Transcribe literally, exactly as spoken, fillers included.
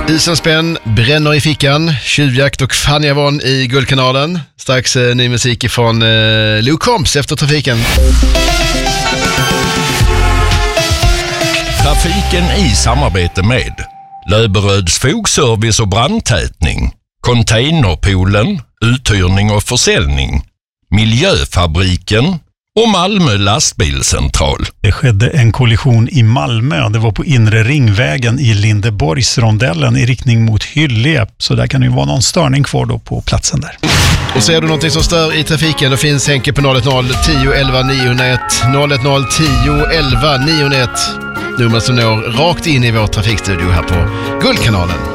Isen spänn, bränner i fickan, tjuvjakt och Fania Von i Guldkanalen. Strax eh, ny musik ifrån eh, Luke Combs efter trafiken. Trafiken i samarbete med Löberöds fogservice och brandtätning, Containerpoolen, uthyrning och försäljning, Miljöfabriken och Malmö lastbilscentral. Det skedde en kollision i Malmö. Det var på inre ringvägen i Lindeborgsrondellen i riktning mot Hyllie. Så där kan det ju vara någon störning kvar då på platsen där. Och ser du någonting som stör i trafiken, då finns Henke på noll ett noll tio elva niohundraett noll ett noll tio elva niohundraett. Nummer som når rakt in i vår trafikstudio här på Guldkanalen.